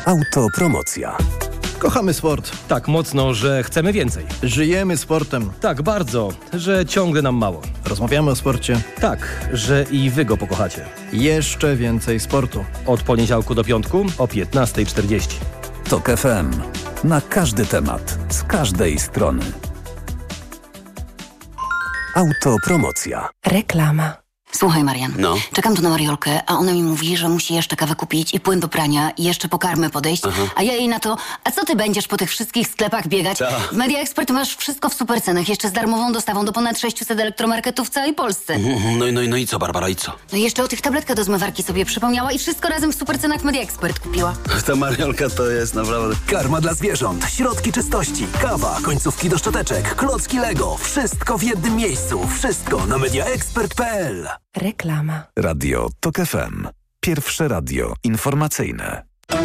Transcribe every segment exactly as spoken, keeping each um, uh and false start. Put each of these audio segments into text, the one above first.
Autopromocja. Kochamy sport. Tak mocno, że chcemy więcej. Żyjemy sportem. Tak bardzo, że ciągle nam mało. Rozmawiamy o sporcie. Tak, że i wy go pokochacie. Jeszcze więcej sportu. Od poniedziałku do piątku o piętnasta czterdzieści. Tok F M. Na każdy temat, z każdej strony. Autopromocja. Reklama. Słuchaj, Marian, No. czekam tu na Mariolkę, a ona mi mówi, że musi jeszcze kawę kupić i płyn do prania i jeszcze po karmę podejść, Aha. a ja jej na to, a co ty będziesz po tych wszystkich sklepach biegać? Ta. W Media Expert masz wszystko w super cenach, jeszcze z darmową dostawą do ponad sześciuset elektromarketów w całej Polsce. Mhm, No i, no, i, no i co, Barbara, i co? No i jeszcze o tych tabletkach do zmywarki sobie przypomniała i wszystko razem w super cenach w Media Expert kupiła. Ta Mariolka to jest naprawdę... Karma dla zwierząt, środki czystości, kawa, końcówki do szczoteczek, klocki Lego. Wszystko w jednym miejscu. Wszystko na mediaexpert kropka p l. Reklama. Radio Tok F M. Pierwsze radio informacyjne.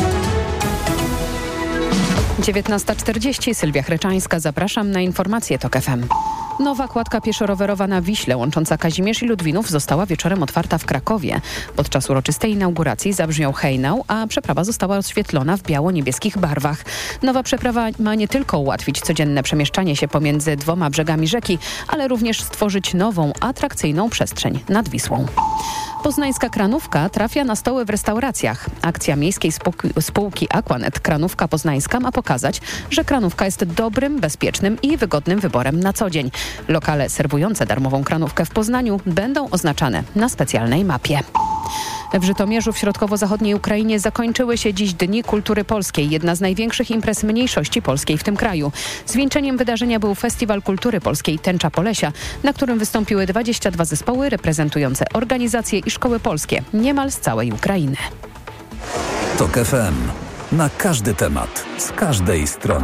dziewiętnasta czterdzieści, Sylwia Chreczańska. Zapraszam na informacje Tok F M. Nowa kładka pieszo-rowerowa na Wiśle łącząca Kazimierz i Ludwinów została wieczorem otwarta w Krakowie. Podczas uroczystej inauguracji zabrzmiał hejnał, a przeprawa została oświetlona w biało-niebieskich barwach. Nowa przeprawa ma nie tylko ułatwić codzienne przemieszczanie się pomiędzy dwoma brzegami rzeki, ale również stworzyć nową, atrakcyjną przestrzeń nad Wisłą. Poznańska Kranówka trafia na stoły w restauracjach. Akcja miejskiej spółki, spółki Aquanet Kranówka Poznańska ma pokazać, że Kranówka jest dobrym, bezpiecznym i wygodnym wyborem na co dzień. Lokale serwujące darmową kranówkę w Poznaniu będą oznaczane na specjalnej mapie. W Żytomierzu w środkowo-zachodniej Ukrainie zakończyły się dziś Dni Kultury Polskiej, jedna z największych imprez mniejszości polskiej w tym kraju. Zwieńczeniem wydarzenia był Festiwal Kultury Polskiej Tęcza Polesia, na którym wystąpiły dwadzieścia dwa zespoły reprezentujące organizacje i szkoły polskie niemal z całej Ukrainy. Tok F M. Na każdy temat, z każdej strony.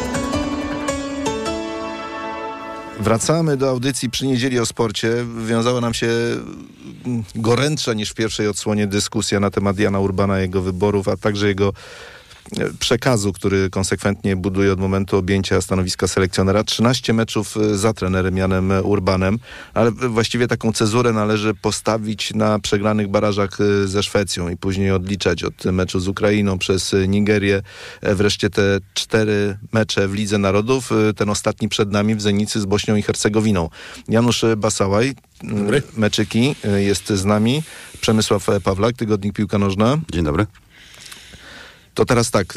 Wracamy do audycji przy niedzieli o sporcie. Wiązała nam się gorętsza niż w pierwszej odsłonie dyskusja na temat Jana Urbana, jego wyborów, a także jego przekazu, który konsekwentnie buduje od momentu objęcia stanowiska selekcjonera. trzynaście meczów za trenerem Janem Urbanem, ale właściwie taką cezurę należy postawić na przegranych barażach ze Szwecją i później odliczać od meczu z Ukrainą przez Nigerię. Wreszcie te cztery mecze w Lidze Narodów, ten ostatni przed nami w Zenicy z Bośnią i Hercegowiną. Janusz Basałaj, Dobry. Meczyki, jest z nami. Przemysław Pawlak, Tygodnik Piłka Nożna. Dzień dobry. To teraz tak,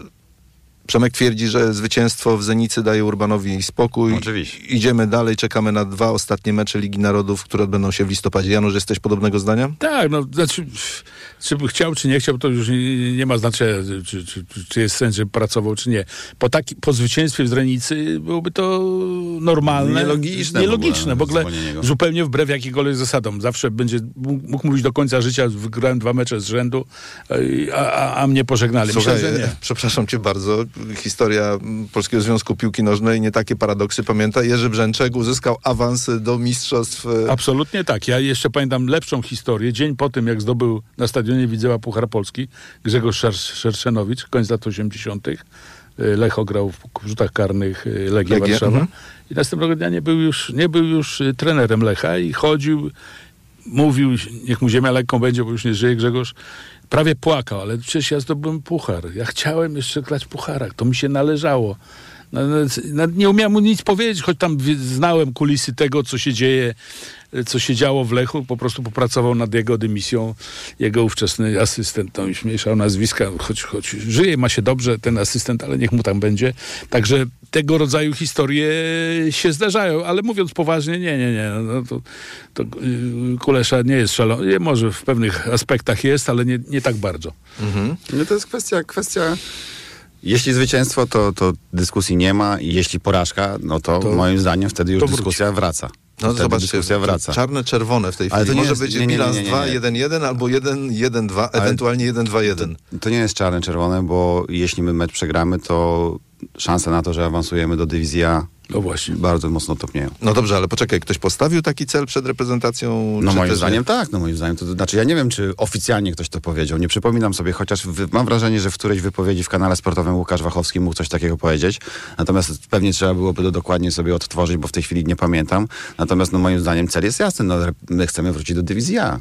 Przemek twierdzi, że zwycięstwo w Zenicy daje Urbanowi spokój. Oczywiście. Idziemy dalej, czekamy na dwa ostatnie mecze Ligi Narodów, które odbędą się w listopadzie. Janusz, jesteś podobnego zdania? Tak, no znaczy, czy by chciał, czy nie chciał, to już nie, nie ma znaczenia, czy, czy, czy jest sens, żeby pracował, czy nie. Po, taki, po zwycięstwie w Zenicy byłoby to normalne. Nielogiczne. Nielogiczne, w ogóle, w ogóle zupełnie wbrew jakikolwiek zasadom. Zawsze będzie mógł mówić do końca życia, wygrałem dwa mecze z rzędu, a, a, a mnie pożegnali. Słuchaj, Myślę, że nie. Przepraszam cię bardzo. Historia Polskiego Związku Piłki Nożnej, nie takie paradoksy pamięta. Jerzy Brzęczek uzyskał awans do mistrzostw. Absolutnie tak. Ja jeszcze pamiętam lepszą historię. Dzień po tym, jak zdobył na stadionie Widzewa Puchar Polski Grzegorz Szer- Szerszenowicz, koniec lat osiemdziesiątych. Lech ograł w rzutach karnych Legię Legię, Warszawa. mhm. I następnego dnia nie był już, nie był już trenerem Lecha i chodził, mówił, niech mu ziemia lekką będzie, bo już nie żyje Grzegorz. Prawie płakał, ale przecież ja zdobyłem puchar. Ja chciałem jeszcze grać w pucharach. To mi się należało. No, no, nie umiałem mu nic powiedzieć, choć tam znałem kulisy tego, co się dzieje, co się działo w Lechu. Po prostu popracował nad jego dymisją. Jego ówczesny asystent, to już mniejszał nazwiska, choć, choć żyje, ma się dobrze ten asystent, ale niech mu tam będzie. Także tego rodzaju historie się zdarzają, ale mówiąc poważnie, nie, nie, nie. No, to, to Kulesza nie jest szalony. Może w pewnych aspektach jest, ale nie, nie tak bardzo. Mhm. No to jest kwestia, kwestia... Jeśli zwycięstwo, to, to dyskusji nie ma i jeśli porażka, no to, to moim zdaniem wtedy już dyskusja wraca. No wtedy zobaczcie, dyskusja wraca. czarne, czerwone w tej Ale chwili. to nie Może jest- być nie, nie, nie, bilans nie, nie, dwa nie. jeden jeden albo jeden jeden dwa, ewentualnie jeden dwa jeden. To nie jest czarne, czerwone, bo jeśli my mecz przegramy, to szanse na to, że awansujemy do dywizji A No właśnie. bardzo mocno topnieją. No dobrze, ale poczekaj, ktoś postawił taki cel przed reprezentacją? No czy moim też zdaniem nie? tak, no moim zdaniem to, to znaczy ja nie wiem, czy oficjalnie ktoś to powiedział, nie przypominam sobie, chociaż w, mam wrażenie, że w którejś wypowiedzi w kanale sportowym Łukasz Wachowski mógł coś takiego powiedzieć, natomiast pewnie trzeba byłoby to dokładnie sobie odtworzyć, bo w tej chwili nie pamiętam, natomiast no moim zdaniem cel jest jasny, no my chcemy wrócić do dywizji A.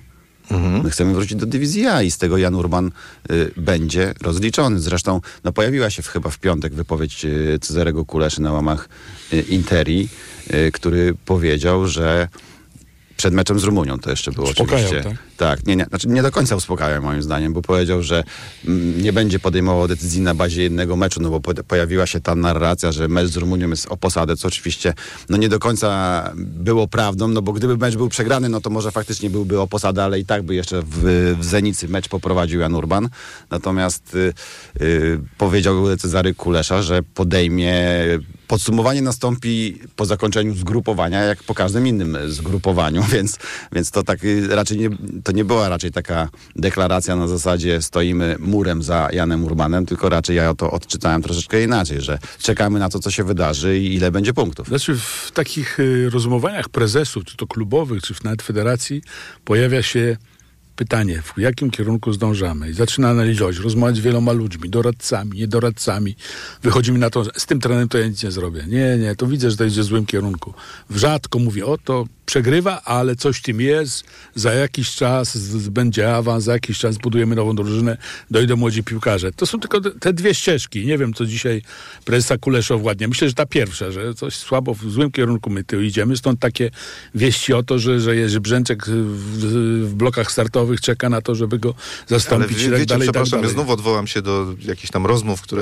Mhm. My chcemy wrócić do dywizji A i z tego Jan Urban y, będzie rozliczony. Zresztą no, pojawiła się w, chyba w piątek wypowiedź y, Cezarego Kuleszy na łamach y, Interi, y, który powiedział, że przed meczem z Rumunią to jeszcze było Uspokajał, oczywiście. tak? Tak, nie, nie, znaczy nie do końca uspokajał moim zdaniem, bo powiedział, że mm, nie będzie podejmował decyzji na bazie jednego meczu, no bo po, pojawiła się ta narracja, że mecz z Rumunią jest o posadę, co oczywiście no nie do końca było prawdą, no bo gdyby mecz był przegrany, no to może faktycznie byłby o posadę, ale i tak by jeszcze w, w Zenicy mecz poprowadził Jan Urban. Natomiast y, y, powiedział Cezary Kulesza, że podejmie podsumowanie nastąpi po zakończeniu zgrupowania, jak po każdym innym zgrupowaniu, więc, więc to tak raczej nie, to nie była raczej taka deklaracja na zasadzie stoimy murem za Janem Urbanem, tylko raczej ja to odczytałem troszeczkę inaczej, że czekamy na to, co się wydarzy i ile będzie punktów. Znaczy w takich y, rozmowaniach prezesów, czy to klubowych, czy nawet federacji, pojawia się pytanie, w jakim kierunku zdążamy. I zaczyna analizować, rozmawiać z wieloma ludźmi, doradcami, niedoradcami. Wychodzimy na to, z tym trenerem to ja nic nie zrobię. Nie, nie, to widzę, że to idzie w złym kierunku. Rzadko mówię, o to przegrywa, ale coś w tym jest. Za jakiś czas z, będzie awans, za jakiś czas budujemy nową drużynę, dojdą młodzi piłkarze. To są tylko te dwie ścieżki. Nie wiem, co dzisiaj prezesa Kulesza owładnie. Myślę, że ta pierwsza, że coś słabo, w złym kierunku my tu idziemy. Stąd takie wieści o to, że, że Jerzy Brzęczek w, w blokach startowych czeka na to, żeby go zastąpić. Ale wie, i tak wiecie, dalej, przepraszam, tak ja dalej. znów odwołam się do jakichś tam rozmów, które,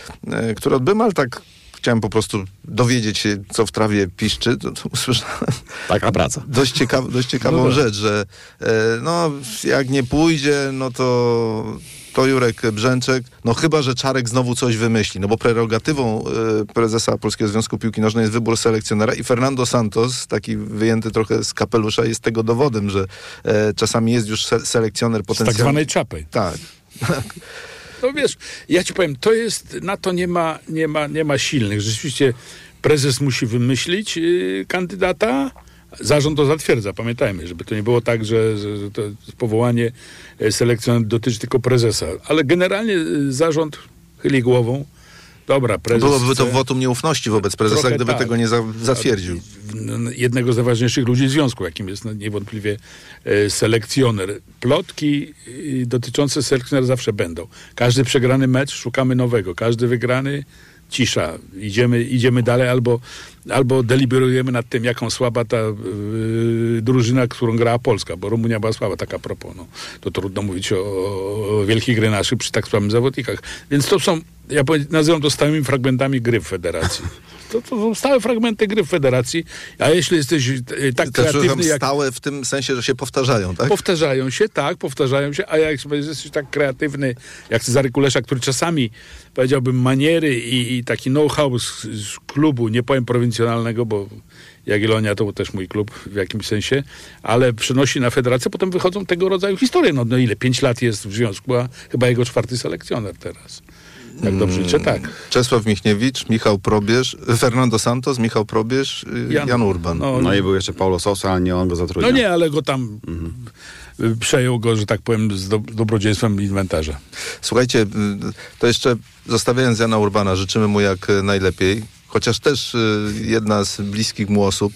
e, które odbyłem, ale tak chciałem po prostu dowiedzieć się, co w trawie piszczy. To, to usłyszałem Taka praca. dość, ciekaw, dość ciekawą No tak. rzecz, że e, no, jak nie pójdzie, no to, to Jurek Brzęczek, no chyba, że Czarek znowu coś wymyśli, no bo prerogatywą e, prezesa Polskiego Związku Piłki Nożnej jest wybór selekcjonera i Fernando Santos, taki wyjęty trochę z kapelusza, jest tego dowodem, że e, czasami jest już se- selekcjoner Z potencjalny. tak zwanej czapej. Tak. No wiesz, ja ci powiem, to jest, na to nie ma, nie ma, nie ma silnych. Rzeczywiście prezes musi wymyślić yy, kandydata, zarząd to zatwierdza, pamiętajmy, żeby to nie było tak, że, że, że to powołanie selekcjonera dotyczy tylko prezesa. Ale generalnie yy, zarząd chyli głową. Dobra, prezes Byłoby to chce- wotum nieufności wobec prezesa, Trochę gdyby tak. tego nie za, zatwierdził. No, jednego z najważniejszych ludzi związku, jakim jest no, niewątpliwie e, selekcjoner. Plotki e, dotyczące selekcjonera zawsze będą. Każdy przegrany mecz szukamy nowego. Każdy wygrany cisza. Idziemy, idziemy dalej albo, albo deliberujemy nad tym, jaką słaba ta e, drużyna, którą grała Polska, bo Rumunia była słaba, tak a propos. No. To trudno mówić o, o wielkich gry naszych przy tak słabych zawodnikach. Więc to są, ja powiem, nazywam to stałymi fragmentami gry w federacji. To, to są stałe fragmenty gry w federacji, a jeśli jesteś e, tak Te kreatywny jak... stałe w tym sensie, że się powtarzają, tak? Powtarzają się, tak, powtarzają się, a jak sobie jesteś tak kreatywny jak Cezary Kulesza, który czasami, powiedziałbym, maniery i, i taki know-how z, z klubu, nie powiem prowincjonalnego, bo Jagiellonia to był też mój klub w jakimś sensie, ale przenosi na federację, potem wychodzą tego rodzaju historie. No, no ile? Pięć lat jest w związku, a chyba jego czwarty selekcjoner teraz. Jak dobrze liczę, tak. Czesław Michniewicz, Michał Probierz, Fernando Santos, Michał Probierz, y, Jan, Jan Urban. No, No i był jeszcze Paulo Sousa, ale nie on go zatrudniał. no nie, ale go tam mhm. przejął go, że tak powiem, z do, dobrodziejstwem inwentarza. Słuchajcie, y, to jeszcze zostawiając Jana Urbana, życzymy mu jak y, najlepiej, chociaż też y, jedna z bliskich mu osób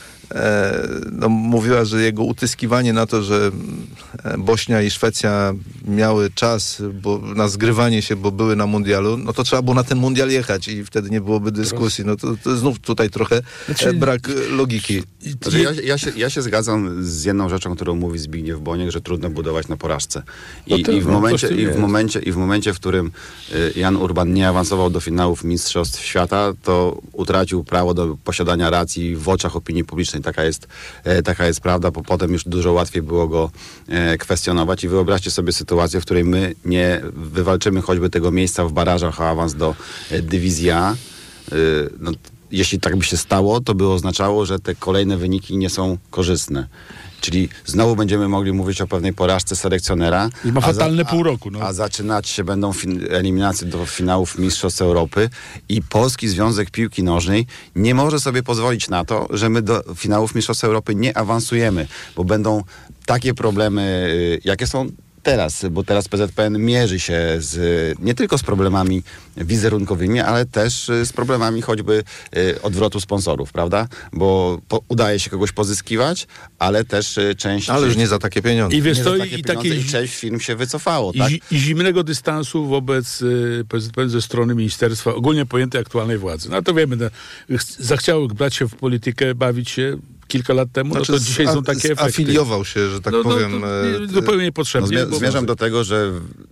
e, no, mówiła, że jego utyskiwanie na to, że e, Bośnia i Szwecja miały czas bo, na zgrywanie się, bo były na mundialu, no to trzeba było na ten mundial jechać i wtedy nie byłoby dyskusji. No to, to znów tutaj trochę Znaczy- e, brak e, logiki. Znaczy, ja, ja, się, ja się zgadzam z jedną rzeczą, którą mówi Zbigniew Boniek, że trudno budować na porażce. I, No to- i, w, no, momencie, coś w tym i, w, jest. momencie, I w momencie, w którym y, Jan Urban nie awansował do finałów Mistrzostw Świata, to utracił prawo do posiadania racji w oczach opinii publicznej. Taka jest, e, taka jest prawda, bo potem już dużo łatwiej było go e, kwestionować. I wyobraźcie sobie sytuację, w której my nie wywalczymy choćby tego miejsca w barażach o awans do e, dywizji A. Y, no, jeśli tak by się stało, to by oznaczało, że te kolejne wyniki nie są korzystne. Czyli znowu będziemy mogli mówić o pewnej porażce selekcjonera. I ma a fatalne za- pół roku, no. A, a zaczynać się będą fin- eliminacje do finałów Mistrzostw Europy i Polski Związek Piłki Nożnej nie może sobie pozwolić na to, że my do finałów Mistrzostw Europy nie awansujemy, bo będą takie problemy, y, jakie są teraz, bo teraz P Z P N mierzy się z, nie tylko z problemami wizerunkowymi, ale też z problemami choćby y, odwrotu sponsorów, prawda? Bo po, udaje się kogoś pozyskiwać, ale też y, część... Ale już nie za takie pieniądze. I wiesz, nie to za i, takie i, pieniądze, takie, i część firm się wycofało, i, tak? zi- i zimnego dystansu wobec y, P Z P N ze strony ministerstwa, ogólnie pojętej aktualnej władzy. No to wiemy, no, ch- zachciały brać się w politykę, bawić się kilka lat temu, Znaczy, no to dzisiaj a- są takie efekty. Afiliował się, że tak no, powiem. No, to e, zupełnie No, niepotrzebnie. zmier- bo- zmierzam do tego, że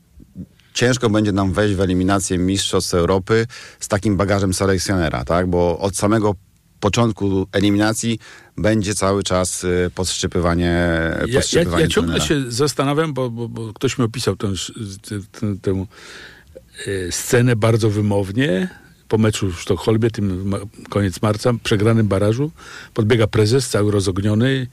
ciężko będzie nam wejść w eliminację Mistrzostw Europy z takim bagażem selekcjonera, tak? Bo od samego początku eliminacji będzie cały czas y, podszczypywanie, Ja, ja, podszczypywanie ja ciągle trenera. się zastanawiam, bo, bo, bo ktoś mi opisał tę, tę, tę, tę e, scenę bardzo wymownie. Po meczu w Sztokholmie, tym ma, koniec marca, przegranym barażu, podbiega prezes, cały rozogniony,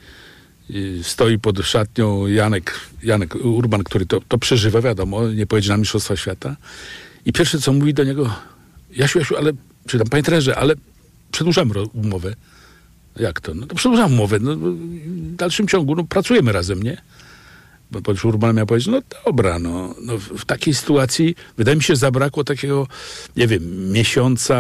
i stoi pod szatnią Janek, Janek Urban, który to, to przeżywa, wiadomo, nie pojedzie na Mistrzostwa Świata. I pierwsze, co mówi do niego, Jasiu, Jasiu, ale, czy tam, panie trenerze, ale przedłużamy ro- umowę. Jak to? No to przedłużamy umowę. No, w dalszym ciągu, no pracujemy razem, nie? Bo pan Urban miał powiedzieć, no dobra, no, no w, w takiej sytuacji wydaje mi się, zabrakło takiego, nie wiem, miesiąca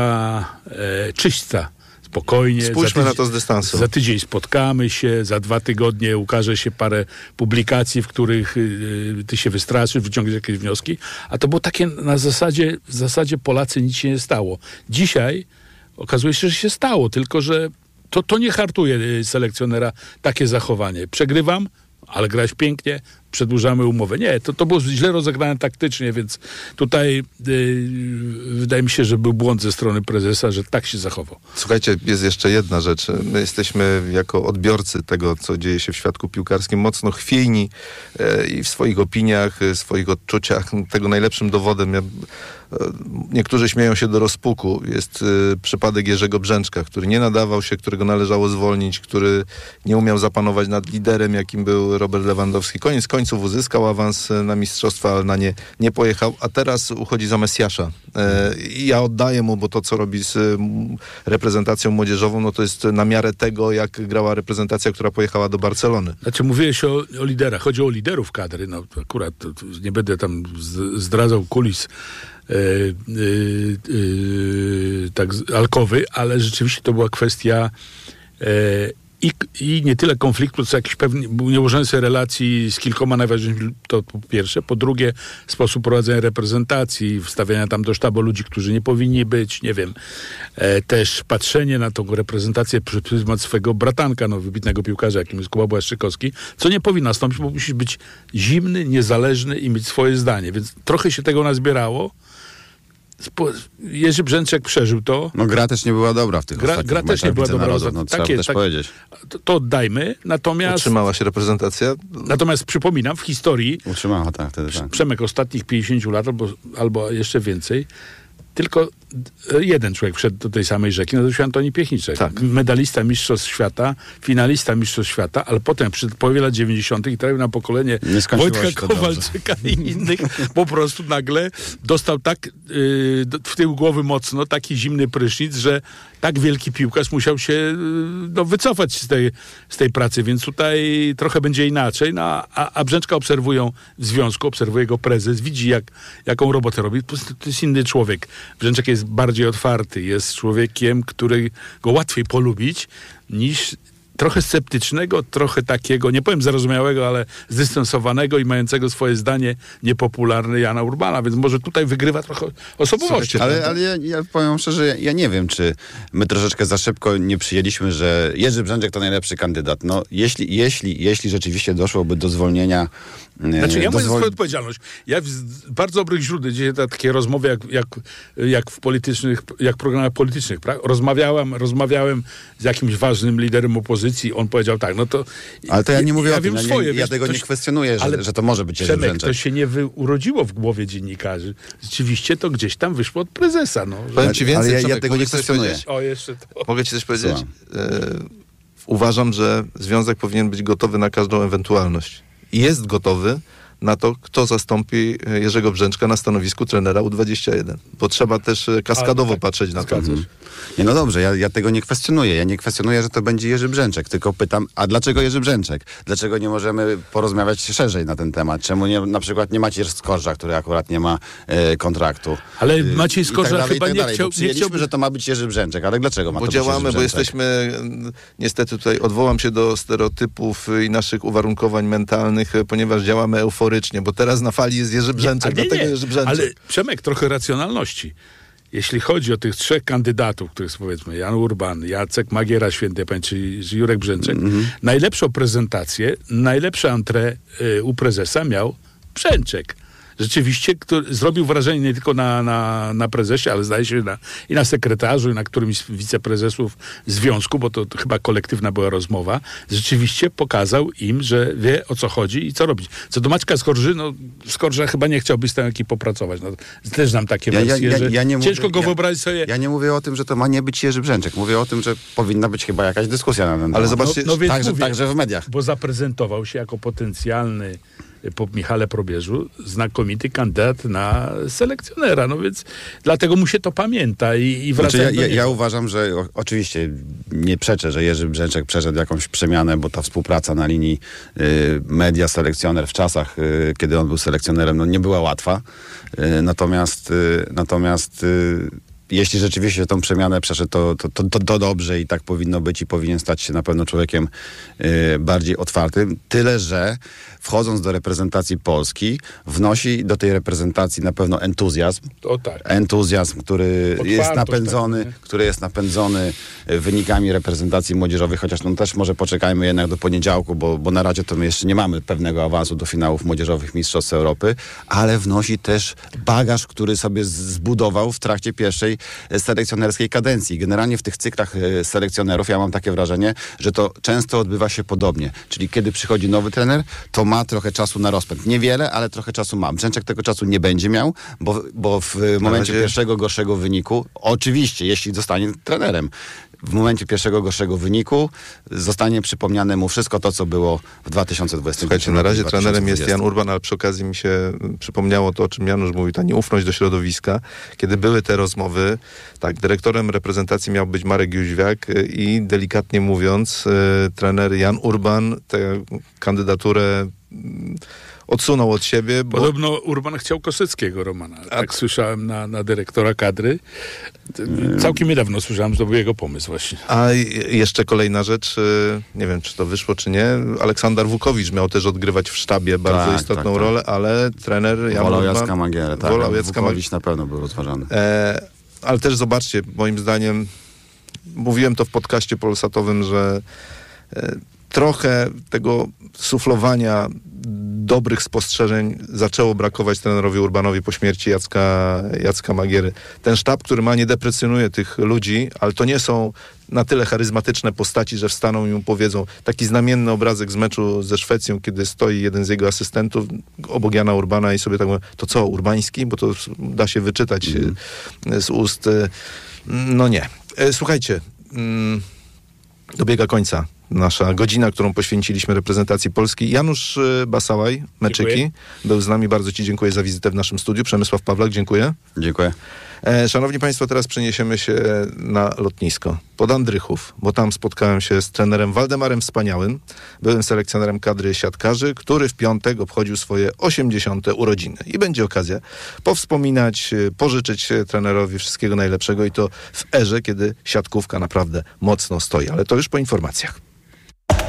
e, czyśćca. Spokojnie. Spójrzmy za na to z dystansu. Za tydzień spotkamy się, za dwa tygodnie ukaże się parę publikacji, w których y, ty się wystraszysz, wyciągniesz jakieś wnioski. A to było takie na zasadzie, w zasadzie Polacy nic się nie stało. Dzisiaj okazuje się, że się stało, tylko że to, to nie hartuje y, selekcjonera takie zachowanie. Przegrywam, ale grałeś pięknie, przedłużamy umowę. Nie, to, to było źle rozegrane taktycznie, więc tutaj yy, wydaje mi się, że był błąd ze strony prezesa, że tak się zachował. Słuchajcie, jest jeszcze jedna rzecz. My jesteśmy jako odbiorcy tego, co dzieje się w świadku piłkarskim, mocno chwiejni e, i w swoich opiniach, e, swoich odczuciach. Tego najlepszym dowodem, ja, e, niektórzy śmieją się do rozpuku, jest e, przypadek Jerzego Brzęczka, który nie nadawał się, którego należało zwolnić, który nie umiał zapanować nad liderem, jakim był Robert Lewandowski. Koniec końców uzyskał awans na mistrzostwa, ale na nie nie pojechał, a teraz uchodzi za Mesjasza. E, I ja oddaję mu, bo to, co robi z m, reprezentacją młodzieżową, no to jest na miarę tego, jak grała reprezentacja, która pojechała do Barcelony. Znaczy mówiłeś o, o liderach, chodzi o liderów kadry, no akurat to, to nie będę tam z, zdradzał kulis e, e, e, tak z- alkowy, ale rzeczywiście to była kwestia e, i, i nie tyle konfliktu, co jakiś pewnie nieułożenie sobie relacji z kilkoma najważniejszymi, to po pierwsze. Po drugie, sposób prowadzenia reprezentacji, wstawiania tam do sztabu ludzi, którzy nie powinni być, nie wiem. E, też patrzenie na tą reprezentację przez pryzmat swojego bratanka, no, wybitnego piłkarza, jakim jest Kuba Błaszczykowski, co nie powinno nastąpić, bo musisz być zimny, niezależny i mieć swoje zdanie. Więc trochę się tego nazbierało. Spo- Jerzy Brzęczek przeżył to. No gra też nie była dobra w tych Gra, ostatnich gra też nie meczach była Lidze dobra. Narodów, no, trzeba Takie- też tak- powiedzieć. To, to oddajmy. Natomiast, Utrzymała się reprezentacja. natomiast przypominam, w historii Utrzymała, tak, wtedy tak. Przemek ostatnich pięćdziesięciu lat albo, albo jeszcze więcej, tylko d- jeden człowiek wszedł do tej samej rzeki, nazywał się Antoni Piechniczek. Tak. Medalista Mistrzostw Świata, finalista Mistrzostw Świata, ale potem przy połowie lat dziewięćdziesiątych i trafił na pokolenie Nie skończyło Wojtka się to Kowalczyka i innych, po prostu nagle dostał tak yy, do- w tył głowy mocno taki zimny prysznic, że tak wielki piłkarz musiał się yy, no, wycofać z tej, z tej pracy, więc tutaj trochę będzie inaczej. No, a, a Brzęczka obserwują w związku, obserwuje go prezes, widzi jak, jaką robotę robi. Po prostu to jest inny człowiek. Brzęczek jest bardziej otwarty, jest człowiekiem, którego łatwiej polubić niż trochę sceptycznego, trochę takiego, nie powiem zarozumiałego, ale zdystansowanego i mającego swoje zdanie niepopularne Jana Urbana, więc może tutaj wygrywa trochę osobowości. Słuchajcie, Ale, ale ja, ja powiem szczerze, ja, ja nie wiem, czy my troszeczkę za szybko nie przyjęliśmy, że Jerzy Brzęczek to najlepszy kandydat. No, jeśli, jeśli, jeśli rzeczywiście doszłoby do zwolnienia... e, Znaczy ja do mówię za zwol- swoją odpowiedzialność. Ja z bardzo dobrych źródeł, gdzie takie rozmowy jak, jak, jak w politycznych, jak w programach politycznych, pra- rozmawiałem, rozmawiałem z jakimś ważnym liderem opozycji, on powiedział tak, no to... Ale to ja nie mówię ja o tym, wiem ja, swoje, nie, ja wiesz, tego to nie się- kwestionuję, że, ale że to może być Jerzy Przemek, Brzęczek. to się nie wy, urodziło w głowie dziennikarzy. Rzeczywiście to gdzieś tam wyszło od prezesa. No, że... Powiem ci więcej, Ale ja- ja Przemek, tego mogę nie coś kwestionuję. powiedzieć? O, jeszcze to. Mogę ci coś powiedzieć? E, uważam, że związek powinien być gotowy na każdą ewentualność. I jest gotowy, na to, kto zastąpi Jerzego Brzęczka na stanowisku trenera U dwadzieścia jeden. Bo trzeba też kaskadowo tak, patrzeć na to. Mhm. Nie, no dobrze, ja, ja tego nie kwestionuję. Ja nie kwestionuję, że to będzie Jerzy Brzęczek, tylko pytam, a dlaczego Jerzy Brzęczek? Dlaczego nie możemy porozmawiać szerzej na ten temat? Czemu nie, na przykład nie Maciej Skorża, który akurat nie ma e, kontraktu? Ale Maciej Skorża tak dalej, chyba tak nie dalej. chciał... Przyjęliśmy, nie chciał... że to ma być Jerzy Brzęczek, ale dlaczego ma bo to działamy, być Jerzy bo Brzęczek? jesteśmy, niestety tutaj odwołam się do stereotypów i naszych uwarunkowań mentalnych, ponieważ działamy euforycznie, bo teraz na fali jest Jerzy Brzęczek, nie, nie, dlatego nie. Jerzy Brzęczek. Ale Przemek, trochę racjonalności. Jeśli chodzi o tych trzech kandydatów, których powiedzmy Jan Urban, Jacek Magiera, świętej pamięci, czy Jurek Brzęczek, mm-hmm. najlepszą prezentację, najlepsze entrée y, u prezesa miał Brzęczek. Rzeczywiście, który zrobił wrażenie nie tylko na, na, na prezesie, ale zdaje się na, i na sekretarzu, i na którymś z wiceprezesów związku, bo to, to chyba kolektywna była rozmowa. Rzeczywiście pokazał im, że wie, o co chodzi i co robić. Co do Maćka Skorży, no Skorża chyba nie chciałby z tym ekipą pracować. No, też znam takie Ja, ja, wersje, ja, że ja nie ciężko mówię, go ja, wyobrazić sobie... Ja nie mówię o tym, że to ma nie być Jerzy Brzęczek. Mówię o tym, że powinna być chyba jakaś dyskusja na ten temat. Ale zobaczcie, no, no więc także, mówię, także w mediach. Bo zaprezentował się jako potencjalny po Michale Probierzu znakomity kandydat na selekcjonera, no więc dlatego mu się to pamięta i, i wraca znaczy, ja, do ja, niego. ja uważam, że o, oczywiście nie przeczę, że Jerzy Brzęczek przeszedł jakąś przemianę, bo ta współpraca na linii y, media-selekcjoner w czasach, y, kiedy on był selekcjonerem, no nie była łatwa. Y, natomiast y, natomiast y, jeśli rzeczywiście tą przemianę przeszedł, to, to, to, to, to dobrze i tak powinno być i powinien stać się na pewno człowiekiem y, bardziej otwartym. Tyle, że wchodząc do reprezentacji Polski, wnosi do tej reprezentacji na pewno entuzjazm. O tak. Entuzjazm, który Otwartość, jest napędzony, tak, który jest napędzony wynikami reprezentacji młodzieżowej, chociaż no też może poczekajmy jednak do poniedziałku, bo, bo na razie to my jeszcze nie mamy pewnego awansu do finałów młodzieżowych Mistrzostw Europy, ale wnosi też bagaż, który sobie zbudował w trakcie pierwszej selekcjonerskiej kadencji. Generalnie w tych cyklach selekcjonerów ja mam takie wrażenie, że to często odbywa się podobnie. Czyli kiedy przychodzi nowy trener, to ma trochę czasu na rozpęd. Niewiele, ale trochę czasu ma. Brzęczek tego czasu nie będzie miał, bo, bo w momencie razie... pierwszego gorszego wyniku, oczywiście, jeśli zostanie trenerem, w momencie pierwszego gorszego wyniku zostanie przypomniane mu wszystko to, co było w dwa tysiące dwudziestym. Słuchajcie, na razie trenerem jest Jan Urban, ale przy okazji mi się przypomniało to, o czym Janusz mówił, ta nieufność do środowiska. Kiedy były te rozmowy, tak, dyrektorem reprezentacji miał być Marek Jóźwiak i delikatnie mówiąc, y, trener Jan Urban tę kandydaturę y, odsunął od siebie. Bo... Podobno Urban chciał Koseckiego, Romana. A... Tak słyszałem na, na dyrektora kadry. Całkiem niedawno słyszałem, że to był jego pomysł właśnie. A jeszcze kolejna rzecz, nie wiem, czy to wyszło, czy nie. Aleksander Wukowicz miał też odgrywać w sztabie bardzo tak, istotną tak, tak. rolę, ale trener Jan Wolał Urban... Jacka Magierę, tak. Wolał Jacka Wukowicz na pewno był rozważany. E, ale też zobaczcie, moim zdaniem, mówiłem to w podcaście polsatowym, że e, trochę tego suflowania dobrych spostrzeżeń zaczęło brakować trenerowi Urbanowi po śmierci Jacka, Jacka Magiery. Ten sztab, który ma, nie deprecjonuje tych ludzi, ale to nie są na tyle charyzmatyczne postaci, że wstaną i mu powiedzą. Taki znamienny obrazek z meczu ze Szwecją, kiedy stoi jeden z jego asystentów obok Jana Urbana i sobie tak mówi, to co, Urbański? Bo to da się wyczytać mm. z ust. No nie. Słuchajcie, dobiega końca nasza godzina, którą poświęciliśmy reprezentacji Polski. Janusz Basałaj, Meczyki, dziękuję. Był z nami. Bardzo ci dziękuję za wizytę w naszym studiu. Przemysław Pawlak, dziękuję. Dziękuję. E, szanowni Państwo, teraz przeniesiemy się na lotnisko pod Andrychów, bo tam spotkałem się z trenerem Waldemarem Wspaniałym, byłym selekcjonerem kadry siatkarzy, który w piątek obchodził swoje osiemdziesiąte urodziny. I będzie okazja powspominać, pożyczyć trenerowi wszystkiego najlepszego i to w erze, kiedy siatkówka naprawdę mocno stoi. Ale to już po informacjach.